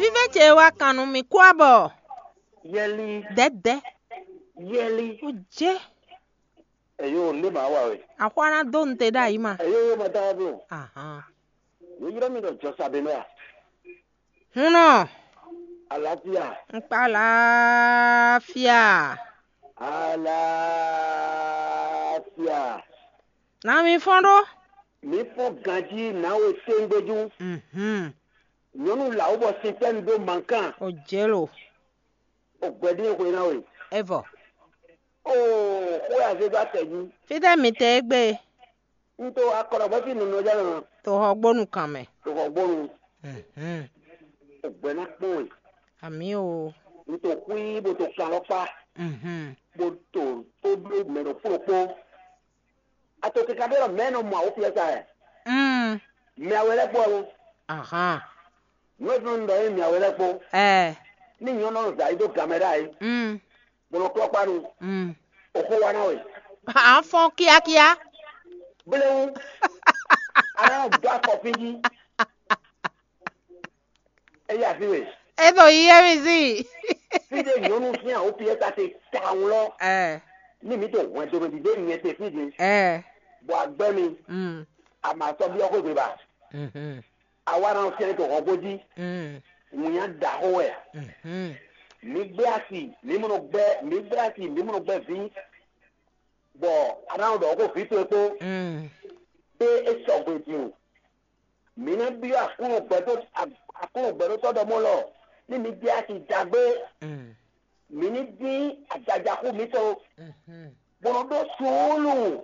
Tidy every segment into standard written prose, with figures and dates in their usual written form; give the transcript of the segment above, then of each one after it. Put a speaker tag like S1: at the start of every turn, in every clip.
S1: Vive chewa kanu mi kwabo.
S2: Yeli.
S1: Dede.
S2: Yeli.
S1: Uje.
S2: Eyo le ma wa we.
S1: Akwara don te da ima.
S2: Eyo ma ta bro.
S1: Aha.
S2: Yo yira mi do josa be no ya.
S1: Huno.
S2: Àlàáfíà.
S1: Àlàáfíà.
S2: Àlàáfíà.
S1: Na mi fondo.
S2: Mi fo ganji na o sengbeju. Nyonu la o bo sipen do mankan.
S1: O jelo.
S2: O gbedi ko na we.
S1: Ever.
S2: Oh, ko ya se ba teju.
S1: Fide mi te gbe.
S2: Nto akoro bo ti nunu ja na.
S1: To hogbonu kan me.
S2: To hogbonu. O gbe na pon.
S1: Àmì o.
S2: Nto ku ibo to kan lo pa. Bo to blo mero furo. Ato ke kadero meno mo o fiesa e. Mi awele po.
S1: Aha.
S2: No ndo mi awele po. Ni nyo no za ido camera e. Bo ko pa nu. O ko wa na we.
S1: À fọn kíákíá.
S2: Bele. Ara gba ko finji. E ya fi we.
S1: Edo iye mi si.
S2: Fide nyonu fi an o fiesa te ta won lo. Ni mi to won do mi de yen te fide. Bo agbe mi. A ma so bi oko gbe ba. Àwa ran se to ogoji. Munya da ho e. Mi gbe asi, mi mo gbe fi. Bo around o fi to epo. Pe e so gbe ti o. Mi na bi akun gbe to do mo lo. Ni mi gbe asi dagbe. Mi ni di ajaja ku mi to. Bonodo sulu.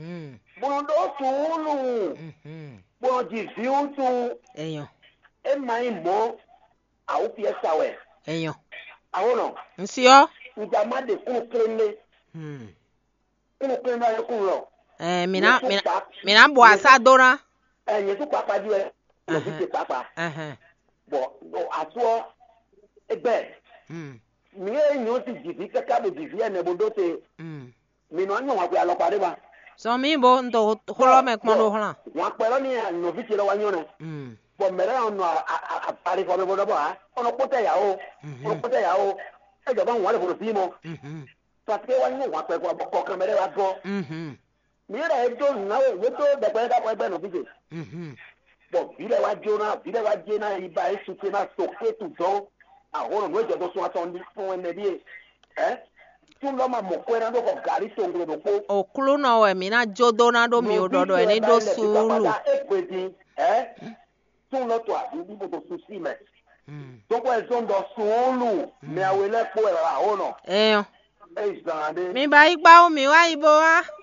S2: Bon di fiutu.
S1: Eyan.
S2: E mai mo a o fiesta we.
S1: Eyan.
S2: Awono.
S1: Nsi o.
S2: Nja ma de ku krele. Ku krele ya ku lo.
S1: Mina bo asadora.
S2: Yen tu papa di e. Lo fi te papa. Bo atuo egbe. Mi enyo ti jifi kaka bo jifi e ne bodo te. Mi no anyo wa pe alopare ba.
S1: So mi bo ndo holo me kmondo hola.
S2: Wa pelo ni no fi ti lo wa nyona. Bo mere ono apare ko me bodo ba. Ono pote ya o. E jo ba won le fo fi mo. So ate wa nyo wa pe ko kamere wa go. Mi re do na we to de pe da pe no fi je. Bo bi le wa jona iba e su na so ke tu do. Ahora no je do so atondi fun ene bi.
S1: Okulu na we mi na jodo na do mi ododo eni do sulu.
S2: Tun lo to abi bi to susi me. To ko ezon do sulu me awele po era ono.
S1: Mi ba igba o mi wa ibo wa.